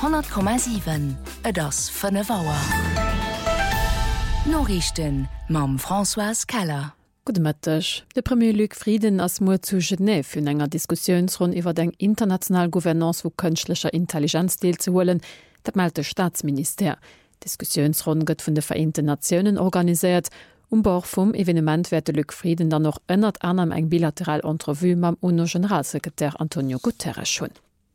100,7 das 5 Auer. Norrichten mam François Keller. Gutmëttech. De Premier Luc Frieden ass Mo zu Genève vun enger Diskussionsrun iwwer deng international Gouvernance vu kënchtlecher Intelligenz deel ze holen, dat meldt de Staatsminister. Diskussionsrun gëtt vun de Vereinten Nationen organisiert. Bauch vum Evenement werd de Luc Frieden dann noch ënnert anam eng bilateral Entrevue mam UNO-Generalsekretär Antonio Guterres schon.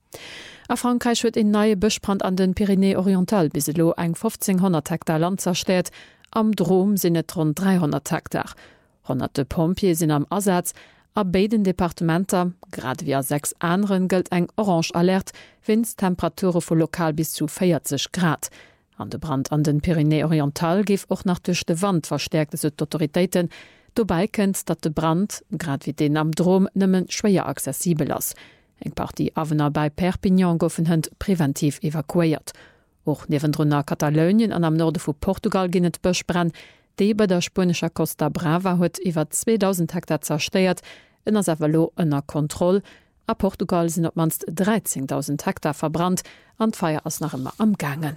A Frankreich huet en neie Bëchbrand an den Pyrenäe Oriental biselo eng 1500 Hektar Land zerstört, am Drom sinnet rund 300 Hektar. Hunderte Pompier sinn am Ersatz, a beiden Departementer, grad wie a 6 anderen gëlt eng Orange-Alert, Windstemperature vu lokal bis zu 40 Grad. An de Brand an den Pyrenäe Oriental gif och nach duch de Wand verstärkte se d'Autoritéiten, dobei kennt, dat de Brand, grad wie den am Drom, nëmmen schwéier zesibel ass. Eng Partie Awener bei Perpignan goffen hënd präventiv evakuiert. Och nevendrunner Katalonien an am Norde vu Portugal ginnet Bëch brenn, déi bei der spanischer Costa Brava huet iwwer 2000 Hektar zersteiert, ënner Savalo ënner Kontroll. A Portugal sinn op manst 13.000 Hektar verbrannt, an d'Feier ass nach immer am Gangen.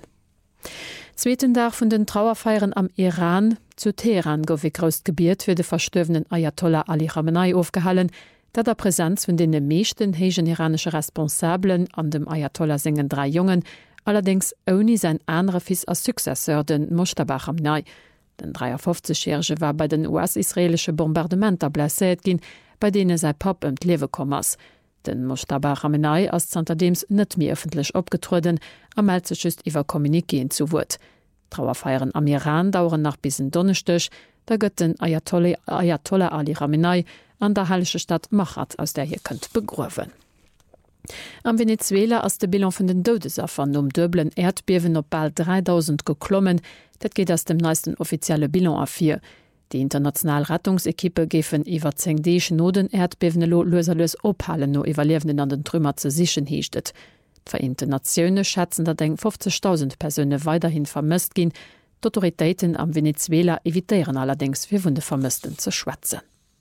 Zweeten Dach vun den Trauerfeieren am Iran zu Teheran gouf gröst Gebiet fir de verstöwenen Ayatollah Ali Khamenei aufgehallen, dat der Präsenz vun de meeschten hegen iranische Responsablen an dem Ayatollah singen 3 Jungen, allerdings oni sein andere Fils als Successeur den Mojtaba Khamenei. Den 53-Jährige war bei den US-israelische Bombardementer blessiert gin, bei denen sei Pap ëm d'Lewe kommers. Den Mojtaba Khamenei as zanterdems net mir öffentlich opgetruden, am melze just iwwer Kommunikeen zu Wut. Trauerfeieren am Iran dauern nach bisen Donnerstech, da gëtt den Ayatollah Ali Khamenei an der hallsche Stadt Machat, aus der hier könnt begruwen. Am Venezuela ass de Bilan vun den Dodesaffern dëblen Erdbewen op bald 3000 geklommen, dat geht aus dem neisten offizielle Bilan a4. Die international Rettungsekippe gefen iwwer 10 Deechen Noden Erdbewenelo loserlos ophalen no Iwerlewenden an den Trümmer ze sichen hiechtet. D'Vereinte Nationune schätzen dat eng 50.000 Persönne weiterhin vermëst gin. D'Autoritéiten am Venezuela evitéieren allerdings fir vun de Vermëssten ze schwätzen.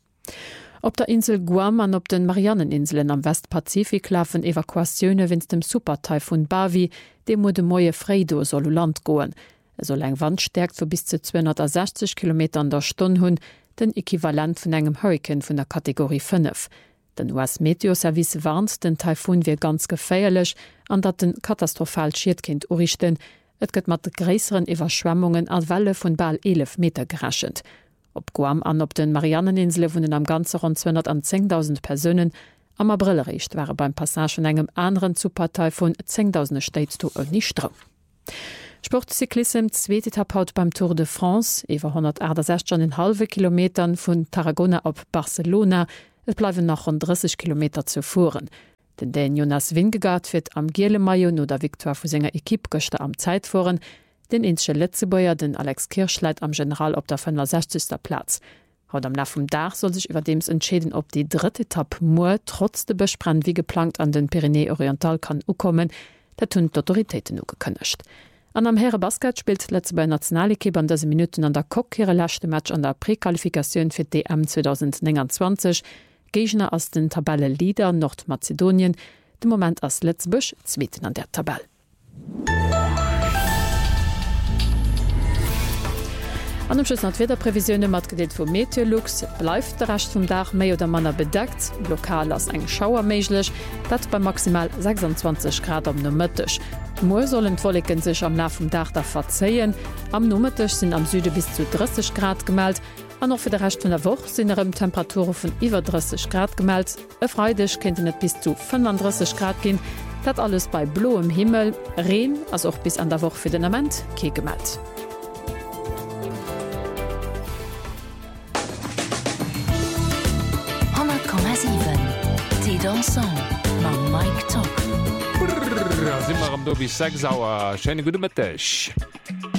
Op der Insel Guam an op den Marianneninseln am Westpazifik lafen Evakuatioune wins dem Supertaifun Bavi, dem mo de Moie Fredo soll Land goen. Soll eng Wand stärkt vu bis zu 260 km der Stunde hunn, den Äquivalent vun engem Hurrikan vun der Kategorie 5. Den US-Meteoservice warnt, den Taifun wie ganz geféierlech, an dat den katastrophal Schiedkind urichten, et gëtt mat de gräiseren Iwerschwemmungen an Welle vun bal 11 Meter geraschend. Op Guam an op den Marianneninsel vunnen am ganze rund 210.000 Personen, am Aprilrecht waren beim Passagen engem anderen Supertaifun 10.000 States nicht Strom. Sportcyklism zweete Etappe beim Tour de France, iwwer 168,5 Kilometern vun Tarragona op Barcelona, et bleiwen nach 30 Kilometer zu fuhren. Den Jonas Vingegaard fir am Giele Maillot no der Victoire vu senger Ekipp gochte am Zeit fuhren, den insche Letzebäier den Alex Kirschleit am General op der 65. Platz. Haut am Nach vum Dach soll sich überdems entschäden, ob die dritte Etappe Mo trotz de Bechbrand wie geplant an den Pyrenäe Oriental kann ukommen, dat hunn d'Autoritéiten nu gekënnecht. An am Herre Basket spielt letze bei Nationalkipp an dese Minuten an der Kok ihre lachte Match an der Präqualifikation fir DM 2029. Gegner aus den Tabelle Leader Nordmazedonien, de Moment as Letzbusch zweeten an der Tabelle. An dem Schluss Wetterprävisioune mat gedeelt vu Meteorlux, bleif der recht vum Dach méi oder Manner bedeckt, lokal ass eng Schauer méiglech, dat bei maximal 26 Grad am Nomëttech. Moer sollen Wolken sech am Nach vum Dach da verzeien, am Nomëttech sinn am Süde bis zu 30 Grad gemeldt, an noch fir der recht vun der Woch sinnerem Temperature vun iwwer 30 Grad gemeldt, e Freidech kennt net bis zu 35 Grad ginn, dat alles bei bloem Himmel, Reen as och bis an der Woch fir den Amment ke gemeldt. Sind wir am Dobi 6 Sauer. Schöne gute Mittag.